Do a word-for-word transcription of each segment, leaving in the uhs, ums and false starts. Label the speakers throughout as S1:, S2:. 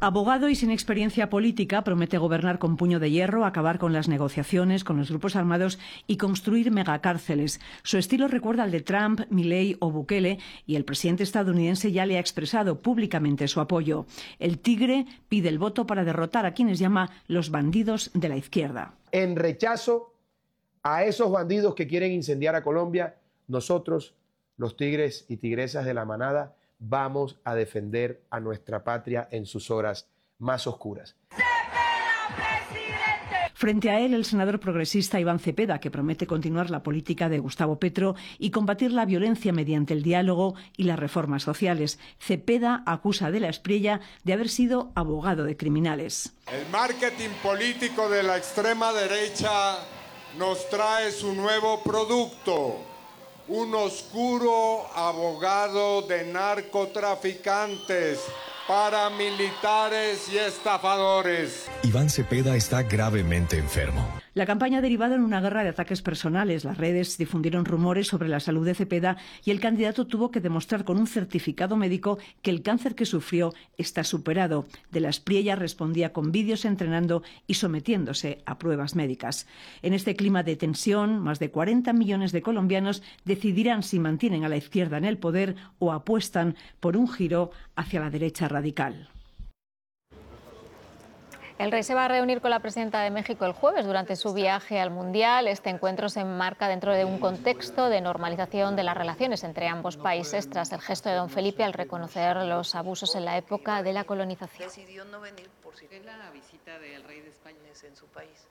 S1: Abogado y sin experiencia política, promete gobernar con puño de hierro, acabar con las negociaciones con los grupos armados y construir megacárceles. Su estilo recuerda al de Trump, Milei o Bukele, y el presidente estadounidense ya le ha expresado públicamente su apoyo. El Tigre pide el voto para derrotar a quienes llama los bandidos de la izquierda.
S2: En rechazo a esos bandidos que quieren incendiar a Colombia, nosotros, los tigres y tigresas de la manada, vamos a defender a nuestra patria en sus horas más oscuras.
S1: Frente a él, el senador progresista Iván Cepeda, que promete continuar la política de Gustavo Petro y combatir la violencia mediante el diálogo y las reformas sociales. Cepeda acusa de la Espriella de haber sido abogado de criminales.
S3: El marketing político de la extrema derecha nos trae su nuevo producto. Un oscuro abogado de narcotraficantes, paramilitares y estafadores.
S4: Iván Cepeda está gravemente enfermo.
S1: La campaña ha derivado en una guerra de ataques personales. Las redes difundieron rumores sobre la salud de Cepeda y el candidato tuvo que demostrar con un certificado médico que el cáncer que sufrió está superado. De la Espriella respondía con vídeos entrenando y sometiéndose a pruebas médicas. En este clima de tensión, más de cuarenta millones de colombianos decidirán si mantienen a la izquierda en el poder o apuestan por un giro hacia la derecha radical.
S5: El rey se va a reunir con la presidenta de México el jueves durante su viaje al Mundial. Este encuentro se enmarca dentro de un contexto de normalización de las relaciones entre ambos países tras el gesto de don Felipe al reconocer los abusos en la época de la colonización.
S6: Decidió no venir por si es la visita del rey de España en su país.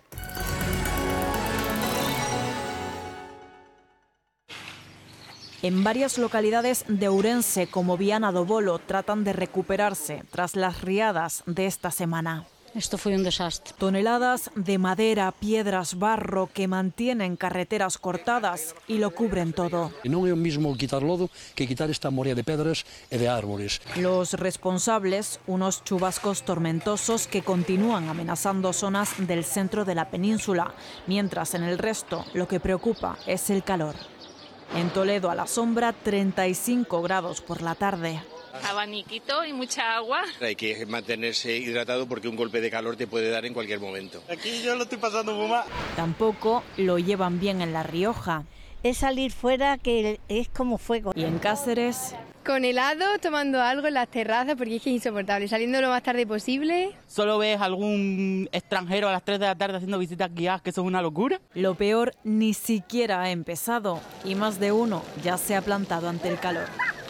S7: En varias localidades de Ourense, como Viana do Bolo, tratan de recuperarse tras las riadas de esta semana.
S8: Esto fue un desastre.
S7: Toneladas de madera, piedras, barro que mantienen carreteras cortadas y lo cubren todo.
S9: No es lo mismo quitar lodo que quitar esta morea de piedras y de árboles.
S7: Los responsables, unos chubascos tormentosos que continúan amenazando zonas del centro de la península, mientras en el resto lo que preocupa es el calor. En Toledo, a la sombra, treinta y cinco grados por la tarde.
S10: Abaniquito y mucha agua.
S11: Hay que mantenerse hidratado porque un golpe de calor te puede dar en cualquier momento.
S12: Aquí yo lo estoy pasando muy mal.
S7: Tampoco lo llevan bien en La Rioja.
S13: Es salir fuera que es como fuego.
S7: Y en Cáceres,
S14: con helado, tomando algo en las terrazas porque es que es insoportable, saliendo lo más tarde posible.
S12: Solo ves algún extranjero a las tres de la tarde haciendo visitas guiadas, que eso es una locura.
S7: Lo peor ni siquiera ha empezado y más de uno ya se ha plantado ante el calor.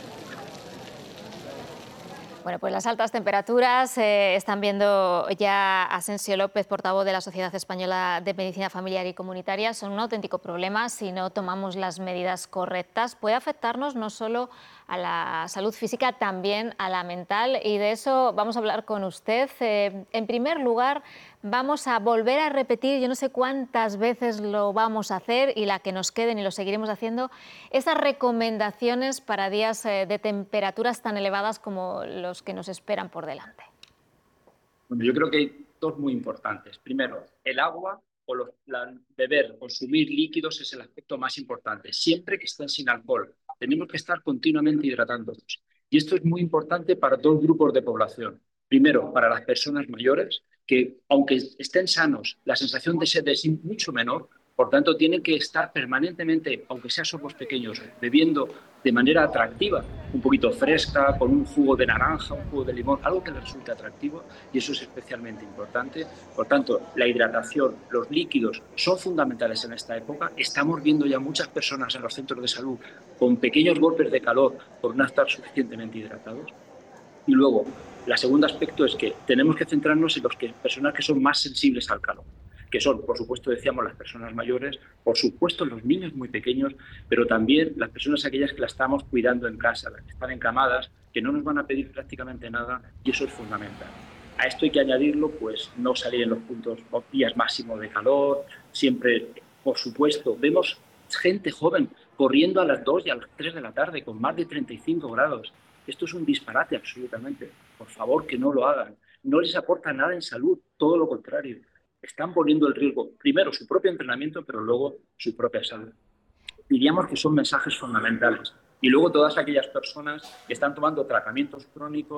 S5: Bueno, pues las altas temperaturas eh, están viendo ya Asensio López, portavoz de la Sociedad Española de Medicina Familiar y Comunitaria. Son un auténtico problema si no tomamos las medidas correctas. Puede afectarnos no solo a la salud física, también a la mental, y de eso vamos a hablar con usted. Eh, en primer lugar, vamos a volver a repetir, yo no sé cuántas veces lo vamos a hacer y la que nos queden y lo seguiremos haciendo, esas recomendaciones para días eh, de temperaturas tan elevadas como los que nos esperan por delante.
S15: Bueno, yo creo que hay dos muy importantes. Primero, el agua o los, la, beber, consumir líquidos es el aspecto más importante, siempre que estén sin alcohol. Tenemos que estar continuamente hidratándonos. Y esto es muy importante para dos grupos de población. Primero, para las personas mayores, que aunque estén sanos, la sensación de sed es mucho menor, por tanto tienen que estar permanentemente, aunque sea somos pequeños, bebiendo de manera atractiva, un poquito fresca, con un jugo de naranja, un jugo de limón, algo que les resulte atractivo, y eso es especialmente importante. Por tanto, la hidratación, los líquidos son fundamentales en esta época. Estamos viendo ya muchas personas en los centros de salud con pequeños golpes de calor por no estar suficientemente hidratados. Y luego, el segundo aspecto es que tenemos que centrarnos en las que, personas que son más sensibles al calor, que son, por supuesto, decíamos, las personas mayores, por supuesto, los niños muy pequeños, pero también las personas aquellas que las estamos cuidando en casa, las que están encamadas, que no nos van a pedir prácticamente nada, y eso es fundamental. A esto hay que añadirlo, pues, no salir en los puntos o días máximos de calor, siempre, por supuesto, vemos gente joven corriendo a las dos y a las tres de la tarde con más de treinta y cinco grados. Esto es un disparate absolutamente. Por favor, que no lo hagan. No les aporta nada en salud, todo lo contrario. Están poniendo en riesgo, primero, su propio entrenamiento, pero luego su propia salud. Diríamos que son mensajes fundamentales. Y luego todas aquellas personas que están tomando tratamientos crónicos,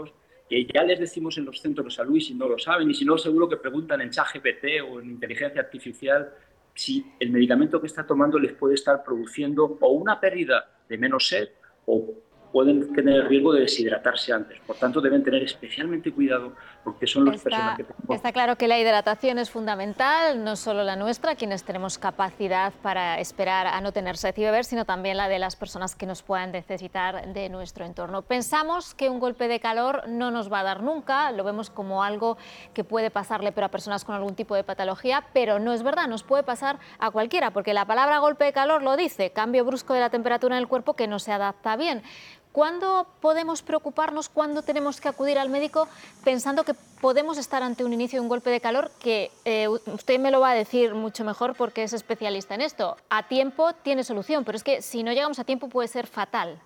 S15: que ya les decimos en los centros de salud, y si no lo saben, y si no, seguro que preguntan en ChatGPT o en inteligencia artificial si el medicamento que está tomando les puede estar produciendo o una pérdida de menos sed o pueden tener el riesgo de deshidratarse antes. Por tanto, deben tener especialmente cuidado porque son las
S5: está,
S15: personas que tenemos.
S5: Está claro que la hidratación es fundamental, no solo la nuestra, quienes tenemos capacidad para esperar a no tener sed y beber, sino también la de las personas que nos puedan necesitar de nuestro entorno. Pensamos que un golpe de calor no nos va a dar nunca, lo vemos como algo que puede pasarle pero a personas con algún tipo de patología, pero no es verdad, nos puede pasar a cualquiera, porque la palabra golpe de calor lo dice, cambio brusco de la temperatura en el cuerpo que no se adapta bien. ¿Cuándo podemos preocuparnos, cuándo tenemos que acudir al médico pensando que podemos estar ante un inicio de un golpe de calor? Que eh, usted me lo va a decir mucho mejor porque es especialista en esto. A tiempo tiene solución, pero es que si no llegamos a tiempo puede ser fatal.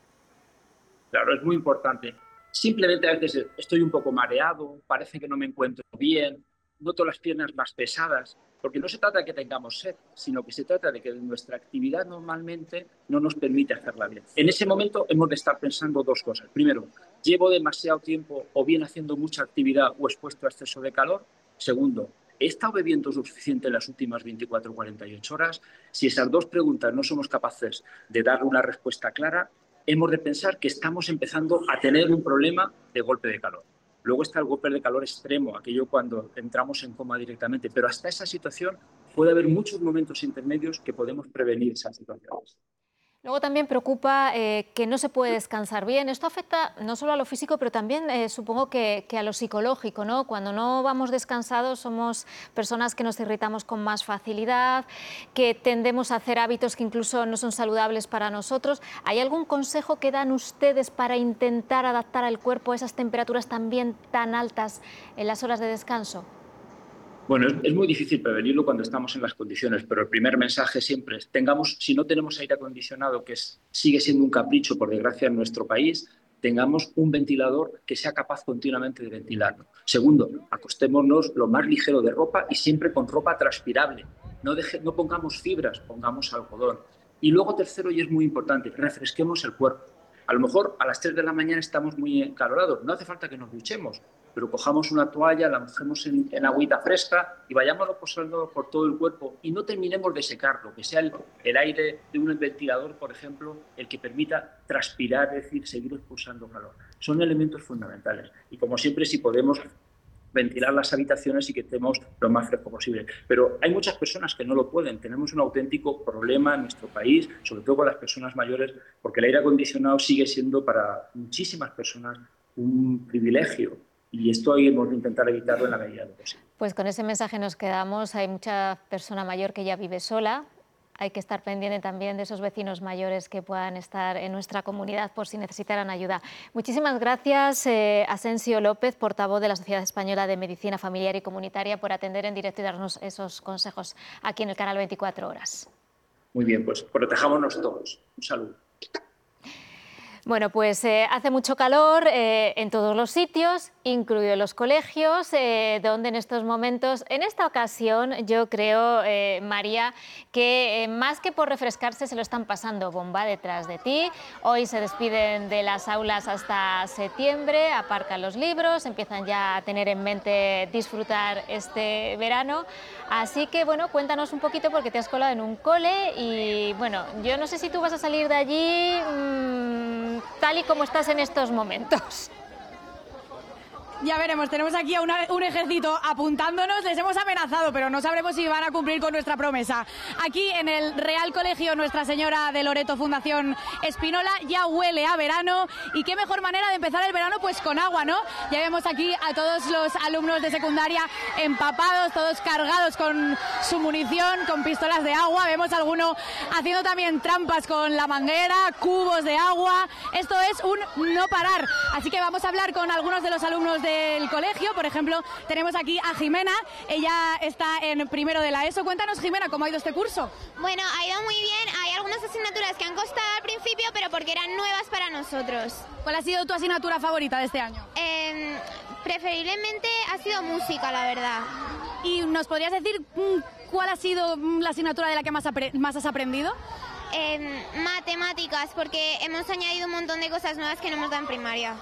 S15: Claro, es muy importante. Simplemente a veces estoy un poco mareado, parece que no me encuentro bien, noto las piernas más pesadas, porque no se trata de que tengamos sed, sino que se trata de que nuestra actividad normalmente no nos permite hacerla bien. En ese momento hemos de estar pensando dos cosas. Primero, ¿llevo demasiado tiempo o bien haciendo mucha actividad o expuesto a exceso de calor? Segundo, ¿he estado bebiendo suficiente en las últimas veinticuatro o cuarenta y ocho horas? Si esas dos preguntas no somos capaces de darle una respuesta clara, hemos de pensar que estamos empezando a tener un problema de golpe de calor. Luego está el golpe de calor extremo, aquello cuando entramos en coma directamente, pero hasta esa situación puede haber muchos momentos intermedios que podemos prevenir esas situaciones.
S5: Luego también preocupa eh, que no se puede descansar bien. Esto afecta no solo a lo físico, pero también eh, supongo que, que a lo psicológico, ¿no? Cuando no vamos descansados somos personas que nos irritamos con más facilidad, que tendemos a hacer hábitos que incluso no son saludables para nosotros. ¿Hay algún consejo que dan ustedes para intentar adaptar al cuerpo a esas temperaturas también tan altas en las horas de descanso?
S15: Bueno, es, es muy difícil prevenirlo cuando estamos en las condiciones, pero el primer mensaje siempre es, tengamos, si no tenemos aire acondicionado, que es, sigue siendo un capricho, por desgracia, en nuestro país, tengamos un ventilador que sea capaz continuamente de ventilarlo. Segundo, acostémonos lo más ligero de ropa y siempre con ropa transpirable. No, deje, no pongamos fibras, pongamos algodón. Y luego, tercero, y es muy importante, refresquemos el cuerpo. A lo mejor a las tres de la mañana estamos muy encalorados, no hace falta que nos duchemos, pero cojamos una toalla, la mojemos en, en agüita fresca y vayámoslo posando por todo el cuerpo y no terminemos de secarlo, que sea el, el aire de un ventilador, por ejemplo, el que permita transpirar, es decir, seguir expulsando calor. Son elementos fundamentales y, como siempre, si podemos ventilar las habitaciones y que estemos lo más fresco posible. Pero hay muchas personas que no lo pueden. Tenemos un auténtico problema en nuestro país, sobre todo con las personas mayores, porque el aire acondicionado sigue siendo para muchísimas personas un privilegio. Y esto hemos de intentar evitarlo en la medida de lo posible.
S5: Pues con ese mensaje nos quedamos. Hay mucha persona mayor que ya vive sola. Hay que estar pendiente también de esos vecinos mayores que puedan estar en nuestra comunidad por si necesitaran ayuda. Muchísimas gracias, eh, Asensio López, portavoz de la Sociedad Española de Medicina Familiar y Comunitaria, por atender en directo y darnos esos consejos aquí en el canal veinticuatro horas.
S15: Muy bien, pues protejámonos todos. Un saludo.
S5: Bueno, pues eh, hace mucho calor eh, en todos los sitios, incluidos los colegios, eh, donde en estos momentos, en esta ocasión, yo creo, eh, María, que eh, más que por refrescarse se lo están pasando bomba detrás de ti. Hoy se despiden de las aulas hasta septiembre, aparcan los libros, empiezan ya a tener en mente disfrutar este verano. Así que, bueno, cuéntanos un poquito porque te has colado en un cole y, bueno, yo no sé si tú vas a salir de allí mmm, tal y como estás en estos momentos.
S8: Ya veremos, tenemos aquí a una, un ejército apuntándonos, les hemos amenazado, pero no sabremos si van a cumplir con nuestra promesa. Aquí en el Real Colegio Nuestra Señora de Loreto Fundación Espinola ya huele a verano, y qué mejor manera de empezar el verano pues con agua, ¿no? Ya vemos aquí a todos los alumnos de secundaria empapados, todos cargados con su munición, con pistolas de agua, vemos a alguno haciendo también trampas con la manguera, cubos de agua. Esto es un no parar, así que vamos a hablar con algunos de los alumnos de del colegio. Por ejemplo, tenemos aquí a Jimena, ella está en primero de la ESO. Cuéntanos, Jimena, ¿cómo ha ido este curso?
S16: Bueno, ha ido muy bien, hay algunas asignaturas que han costado al principio, pero porque eran nuevas para nosotros.
S8: ¿Cuál ha sido tu asignatura favorita de este año?
S16: Eh, preferiblemente ha sido música, la verdad.
S8: ¿Y nos podrías decir cuál ha sido la asignatura de la que más, más has aprendido?
S16: Eh, matemáticas, porque hemos añadido un montón de cosas nuevas que no hemos dado en primaria.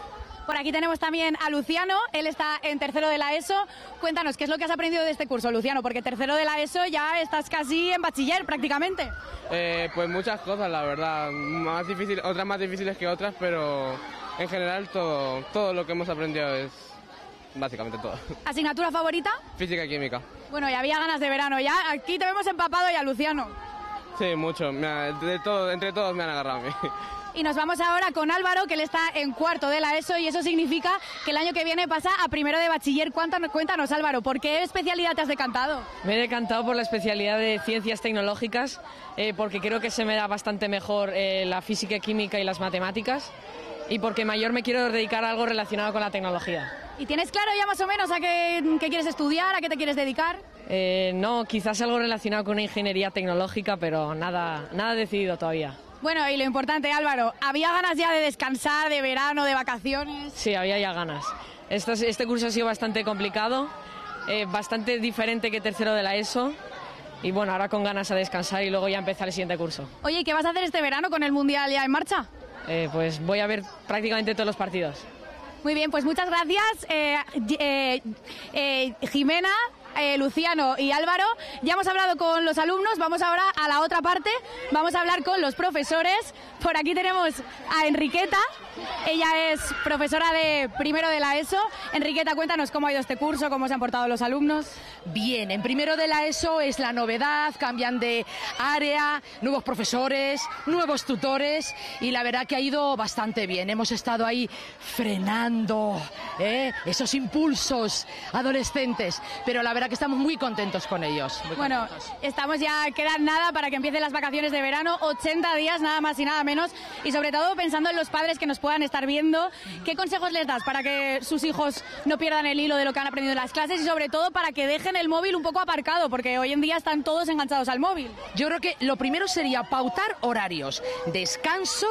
S8: Por aquí tenemos también a Luciano, él está en tercero de la ESO. Cuéntanos, ¿qué es lo que has aprendido de este curso, Luciano? Porque tercero de la ESO ya estás casi en bachiller prácticamente.
S17: Eh, pues muchas cosas, la verdad, más difícil, otras más difíciles que otras, pero en general todo, todo lo que hemos aprendido es básicamente todo.
S8: ¿Asignatura favorita?
S17: Física y química.
S8: Bueno, y había ganas de verano ya. Aquí te vemos empapado ya, Luciano.
S17: Sí, mucho. Me ha, de todo, entre todos me han agarrado a mí.
S8: Y nos vamos ahora con Álvaro, que él está en cuarto de la ESO y eso significa que el año que viene pasa a primero de bachiller. Cuéntanos, cuéntanos Álvaro, ¿por qué especialidad te has decantado?
S18: Me he decantado por la especialidad de Ciencias Tecnológicas eh, porque creo que se me da bastante mejor eh, la física, química y las matemáticas y porque mayor me quiero dedicar a algo relacionado con la tecnología.
S8: ¿Y tienes claro ya más o menos a qué, qué quieres estudiar, a qué te quieres dedicar?
S18: Eh, no, quizás algo relacionado con una ingeniería tecnológica, pero nada, nada decidido todavía.
S8: Bueno, y lo importante, Álvaro, ¿había ganas ya de descansar, de verano, de vacaciones?
S18: Sí, había ya ganas. Este, este curso ha sido bastante complicado, eh, bastante diferente que tercero de la ESO. Y bueno, ahora con ganas a descansar y luego ya empezar el siguiente curso.
S8: Oye, ¿y qué vas a hacer este verano con el Mundial ya en marcha?
S18: Eh, pues voy a ver prácticamente todos los partidos.
S8: Muy bien, pues muchas gracias, eh, eh, eh, Jimena, eh, Luciano y Álvaro. Ya hemos hablado con los alumnos, vamos ahora a la otra parte, vamos a hablar con los profesores. Por aquí tenemos a Enriqueta, ella es profesora de primero de la ESO. Enriqueta, cuéntanos cómo ha ido este curso, cómo se han portado los alumnos.
S19: Bien, en primero de la ESO es la novedad, cambian de área, nuevos profesores, nuevos tutores y la verdad que ha ido bastante bien. Hemos estado ahí frenando ¿eh? esos impulsos adolescentes, pero la verdad que estamos muy contentos con ellos. Muy
S8: bueno,
S19: contentos.
S8: Estamos ya, quedan nada para que empiecen las vacaciones de verano, ochenta días, nada más y nada menos, y sobre todo pensando en los padres que nos puedan estar viendo, ¿qué consejos les das para que sus hijos no pierdan el hilo de lo que han aprendido en las clases y sobre todo para que dejen el móvil un poco aparcado, porque hoy en día están todos enganchados al móvil?
S19: Yo creo que lo primero sería pautar horarios, descanso,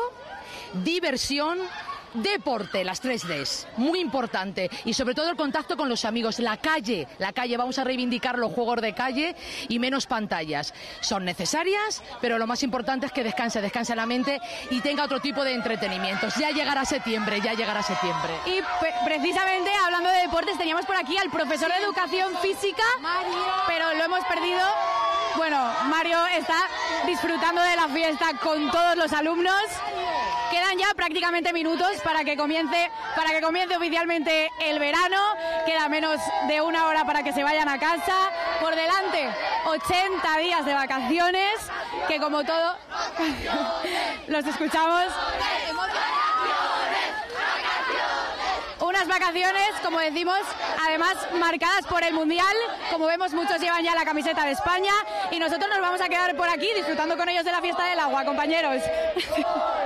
S19: diversión, deporte, las tres Ds, muy importante, y sobre todo el contacto con los amigos, la calle, la calle, vamos a reivindicar los juegos de calle y menos pantallas. Son necesarias, pero lo más importante es que descanse, descanse la mente y tenga otro tipo de entretenimientos. Ya llegará septiembre, ya llegará septiembre.
S8: Y precisamente hablando de deportes, teníamos por aquí al profesor de educación física, Mario, pero lo hemos perdido. Bueno, Mario está disfrutando de la fiesta con todos los alumnos. Quedan ya prácticamente minutos para que comience, para que comience oficialmente el verano. Queda menos de una hora para que se vayan a casa. Por delante, ochenta días de vacaciones, que como todo, los escuchamos. Unas vacaciones, como decimos, además marcadas por el Mundial. Como vemos, muchos llevan ya la camiseta de España y nosotros nos vamos a quedar por aquí disfrutando con ellos de la fiesta del agua, compañeros.